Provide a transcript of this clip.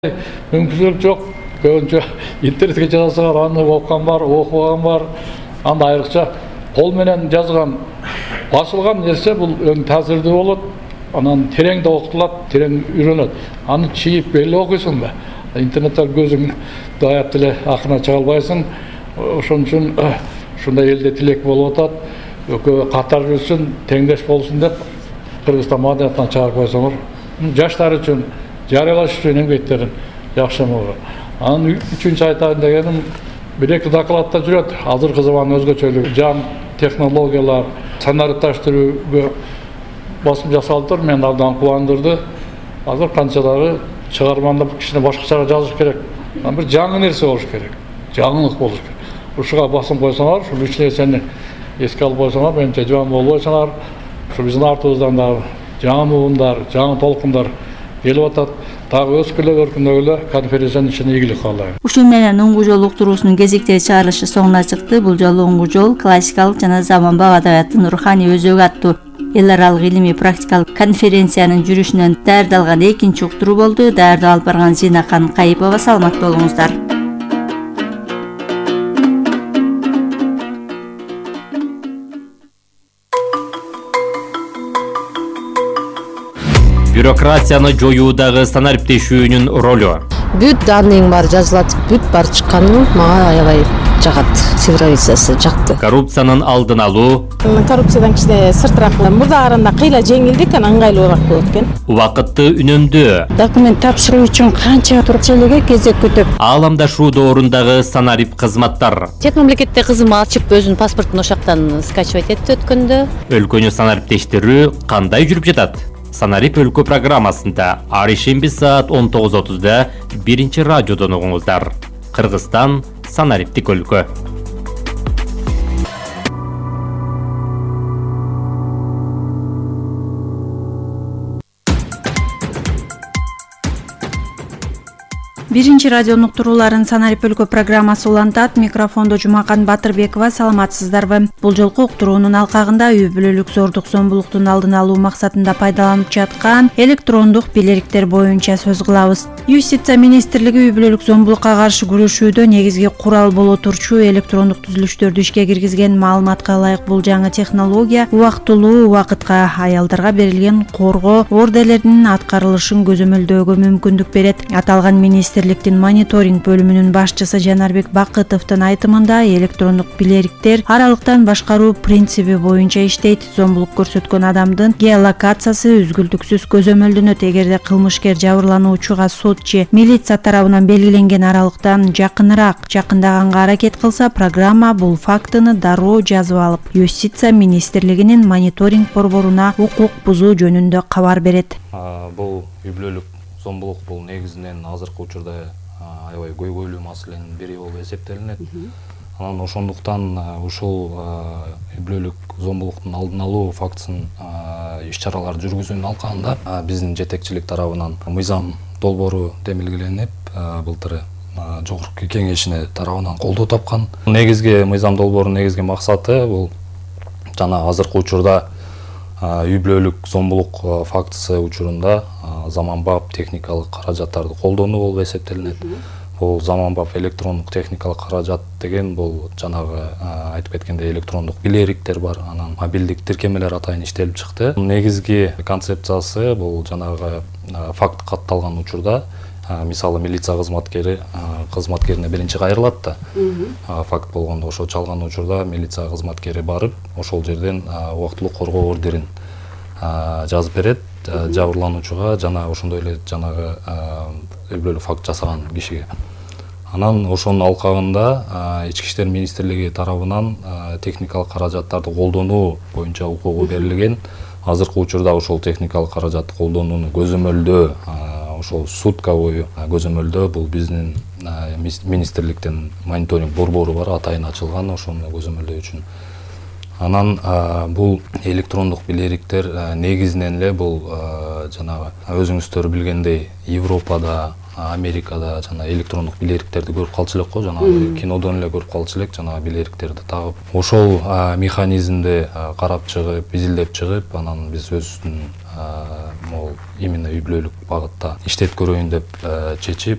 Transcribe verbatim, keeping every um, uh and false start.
мүмкіншілік жоқ. Көбінше интернетке жазасыңар, аны оқыған бар, оқыған бар. Анда айрықша қолменен жазған, басылған нәрсе бұл тәсілді болады. Анан терең де оқытылады, терең үйренеді. Аны чиіп белі оқисың ба? Интернеттен көзің даяп тіле ақына шыға албайсың. Ошон үчүн ушундай элде тилек болуп атат. Экөө катар жүрсүн, теңдеш болсун деп Кыргызстан маданиятынан чыгарып койсоңор, жаштар үчүн жарыялаш үчүн эмгектерин жакшы болгон. Анан үчүнчү айтайын дегеним, бир-эки докладта жүрөт. Азыркы заман өзгөчөлүк, жан технологиялар, санарипташтырууга басым жасалды. Мен абдан кубандырды. Азыр канчалары чыгарманы кичине башкача жазыш керек. Бир жаңы нерсе болуш керек. Жаңылык болуш керек. Ушуга басым койсоңор, ушул үч нерсени эске алып койсоңор, менимче жаман болбойсуңар. Ушу биздин артыбыздан дагы жаңы муундар, жаңы толкундар келип атат. Дагы өскөлө өркүндөгүлө конференциянын ичине ийгилик каалайм. Ушул менен уңгу жол уктуруусунун кезектеги чыгарылышы соңуна чыкты. Бул жолу уңгу жол классикалык жана заманбап адабияттын руханий өзөгү аттуу эл аралык илимий практикалык конференциянын жүрүшүнөн даярдалган экинчи уктуруу болду. Даярдап алып барган Зинакан Кайыпова, саламат болуңуздар. Бюрократияны жоюудагы санариптешүүнүн ролу. Бүт данныйың бар жазылат, бүт бар чыкканы мага аябай жагат. Цифровизациясы жакты. Коррупциянын алдын алуу. Коррупциядан кичине сыртыраак, мурда караганда кыйла жеңилдик, анан ыңгайлуураак болот экен. Убакытты үнөмдөө. Документ тапшыруу үчүн канча туруп элеге кезек күтүп. Ааламдашуу доорундағы санарип кызматтар. Тек мамлекетте кызым ачып өзүнүн паспортун ошактан скачивать этти өткөндө. Өлкөнү санариптештирүү кандай жүрүп жатат? Санарип өлкө программасында ар ишемби саат он тогуз отузда биринчи радиодон угуңуздар. Кыргызстан санариптик өлкө. Биринчи радионун уктурууларын санарип өлкө программасы улантат. Микрофондо Жумакан Батырбекова, саламатсыздарбы? Бул жолку уктуруунун алкагында үй бүлөлүк зордук зомбулуктун алдын алуу максатында пайдаланып жаткан электрондук бийликтер боюнча сөз кылабыз. Юстиция министрлиги үй бүлөлүк зомбулукка каршы күрөшүүдө негизги курал боло турчу электрондук түзүлүштөрдү ишке киргизген. Маалыматка ылайык бул жаңы технология убактылуу убакытка аялдарга берилген коргоо ордерлеринин аткарылышын көзөмөлдөөгө мүмкүндүк берет. Аталган министр Министрликтин мониторинг бөлүмүнүн башчысы Жанарбек Бакытовдун айтымында электрондук бийликтер аралыктан башкаруу принциби боюнча иштейт. Зомбулук көрсөткөн адамдын геолокациясы үзгүлтүксүз көзөмөлдөнөт. Эгерде кылмышкер жабырлануучуга сот же милиция тарабынан белгиленген аралыктан жакыныраак жакындаганга аракет кылса, программа бул фактыны дароо жазып алып, Юстиция министрлигинин мониторинг борборуна укук бузуу жөнүндө кабар берет. Бул үй бүлөлүк зомбулук бул негизинен азыркы учурда аябай көйгөйлүү маселенин бири болуп эсептелинет. Анан ошондуктан ушул үй бүлөлүк зомбулуктун алдын алуу фактысын иш чаралар жүргүзүүнүн алкагында биздин жетекчилик тарабынан мыйзам долбоору демилгеленип, былтыр жогорку кеңешине тарабынан колдоо тапкан. Негизги мыйзам долбоорунун негизги максаты бул жана азыркы учурда үй бүлөлүк зомбулук фактысы учурунда заманбап техникалык каражаттарды колдонуу болуп эсептелинет. Бул заманбап электрондук техникалык каражат деген бул жанагы айтып кеткендей электрондук билериктер бар, анан мобилдик тиркемелер атайын иштелип чыкты. Негизги концепциясы бул жанагы факт катталган учурда, мисалы милиция кызматкери кызматкерине биринчи кайрылат да, факт болгондо ошо чалган учурда милиция кызматкери барып, ошол жерден убактылуу коргоо ордерин жазып берет жабырлануучуга жана ошондой эле жанагы үй бүлөлүк факт жасаган кишиге. Анан ошонун алкагында Ички иштер министрлиги тарабынан техникалык каражаттарды колдонуу боюнча укугу берилген. Азыркы учурда ошол техникалык каражатты колдонууну көзөмөлдөө, ошол сутка бою көзөмөлдөө бул биздин министрликтин мониторинг борбору бар, атайын ачылган ошону көзөмөлдөө үчүн. Анан бул электрондук билериктер негизинен эле бул жанагы өзүңүздөр билгендей Европада, Америкада жана электрондук билериктерди көрүп калчу элек го, жана кинодон эле көрүп калчу элек, жана билериктерди тагып. Ошол механизмди карап чыгып, изилдеп чыгып, анан биз өзүбүздүн могул именно үй бүлөлүк багытта иштеп көрөйүн деп чечип